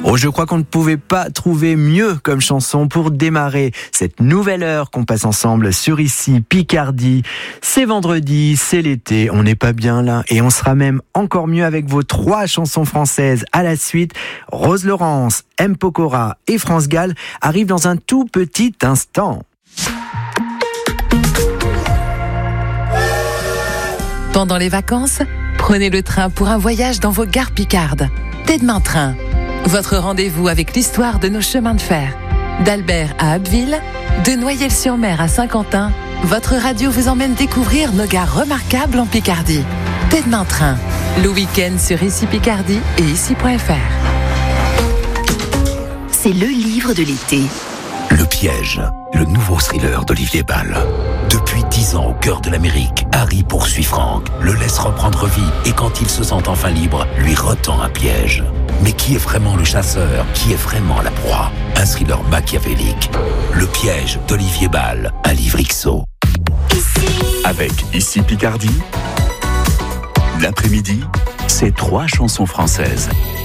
Oh, je crois qu'on ne pouvait pas trouver mieux comme chanson pour démarrer cette nouvelle heure qu'on passe ensemble sur ici Picardie. C'est vendredi, c'est l'été, on n'est pas bien là et on sera même encore mieux avec vos 3 chansons françaises à la suite. Rose Laurence, M. Pokora et France Gall arrivent dans un tout petit instant. Pendant les vacances, prenez le train pour un voyage dans vos gares picardes. Dès demain train. Votre rendez-vous avec l'histoire de nos chemins de fer. D'Albert à Abbeville, de Noyelles-sur-Mer à Saint-Quentin, votre radio vous emmène découvrir nos gares remarquables en Picardie. Dès demain train. Le week-end sur Ici Picardie et ici.fr. C'est le livre de l'été. Le piège, le nouveau thriller d'Olivier Bal. Depuis 10 ans au cœur de l'Amérique, Harry poursuit Frank, le laisse reprendre vie et quand il se sent enfin libre, lui retend un piège. Mais qui est vraiment le chasseur? Qui est vraiment la proie? Un thriller machiavélique. Le piège d'Olivier Bal, un livre XO. Avec Ici Picardie, l'après-midi, c'est 3 chansons françaises.